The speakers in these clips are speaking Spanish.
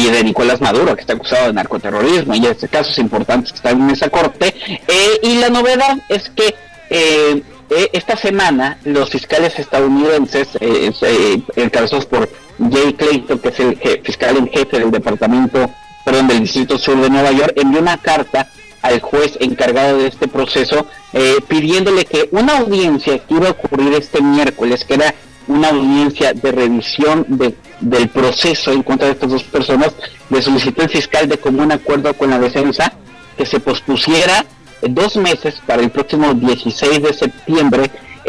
y de Nicolás Maduro, que está acusado de narcoterrorismo, y este casos importantes que están en esa corte. Y la novedad es que esta semana los fiscales estadounidenses, encabezados por Jay Clayton, que es el fiscal en jefe del del Distrito Sur de Nueva York, envió una carta al juez encargado de este proceso, pidiéndole que una audiencia que iba a ocurrir este miércoles, que era una audiencia de revisión del proceso en contra de estas dos personas, le solicitó el fiscal de común acuerdo con la defensa que se pospusiera 2 meses para el próximo 16 de septiembre,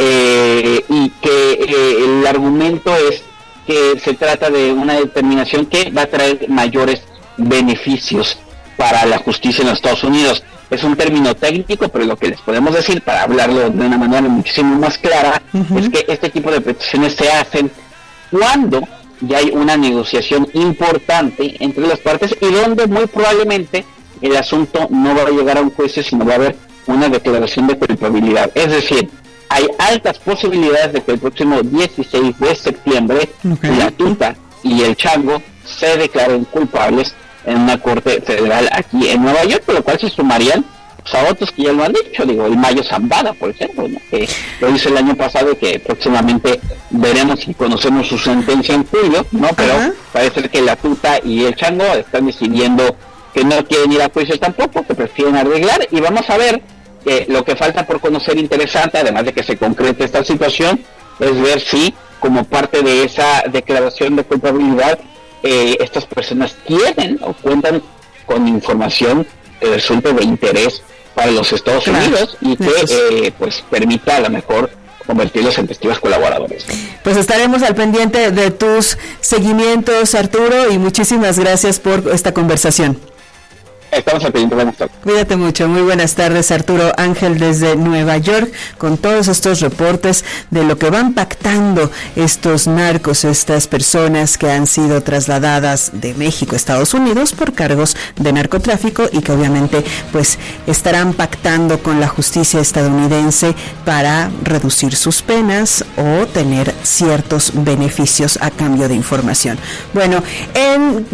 y que el argumento es que se trata de una determinación que va a traer mayores beneficios para la justicia en los Estados Unidos. Es un término técnico, pero lo que les podemos decir, para hablarlo de una manera muchísimo más clara, es que este tipo de peticiones se hacen cuando ya hay una negociación importante entre las partes y donde muy probablemente el asunto no va a llegar a un juicio, sino va a haber una declaración de culpabilidad. Es decir, hay altas posibilidades de que el próximo 16 de septiembre la Tuta y el Chango se declaren culpables en una corte federal aquí en Nueva York, por lo cual se sumarían a otros que ya lo han dicho, el Mayo Zambada, por ejemplo, ¿no? Que lo hizo el año pasado y que próximamente veremos y conocemos su sentencia en julio, ¿no? Pero parece que la Tuta y el Chango están decidiendo que no quieren ir a juicio tampoco, que prefieren arreglar, y vamos a ver que lo que falta por conocer interesante, además de que se concrete esta situación, es ver si como parte de esa declaración de culpabilidad estas personas tienen o cuentan con información que resulte de interés para los Estados Unidos y que pues permita a lo mejor convertirlos en testigos colaboradores. Pues estaremos al pendiente de tus seguimientos, Arturo, y muchísimas gracias por esta conversación. Estamos al pendiente, buenas tardes. Cuídate mucho, muy buenas tardes, Arturo Ángel desde Nueva York, con todos estos reportes de lo que van pactando estos narcos, estas personas que han sido trasladadas de México a Estados Unidos por cargos de narcotráfico y que obviamente pues estarán pactando con la justicia estadounidense para reducir sus penas o tener ciertos beneficios a cambio de información. Bueno, en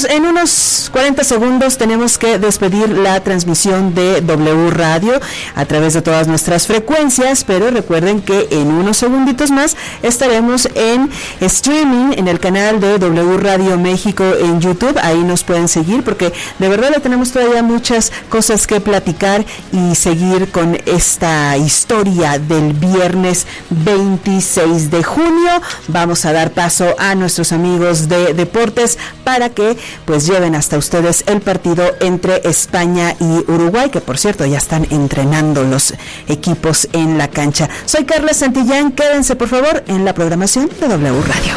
unos 40 segundos tenemos que despedir la transmisión de W Radio a través de todas nuestras frecuencias, pero recuerden que en unos segunditos más estaremos en streaming en el canal de W Radio México en YouTube. Ahí nos pueden seguir porque de verdad tenemos todavía muchas cosas que platicar y seguir con esta historia del viernes 26 de junio. Vamos a dar paso a nuestros amigos de deportes para que pues lleven hasta ustedes el partido entre España y Uruguay, que por cierto ya están entrenando los equipos en la cancha. Soy Carla Santillán, quédense por favor en la programación de W Radio.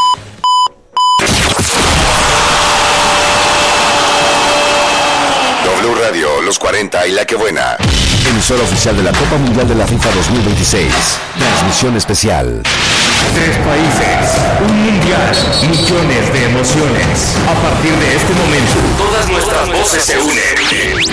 W Radio, los 40 y La Que Buena. Emisora oficial de la Copa Mundial de la FIFA 2026. Transmisión especial. 3 países, un mundial, millones de emociones. A partir de este momento, todas nuestras voces se unen.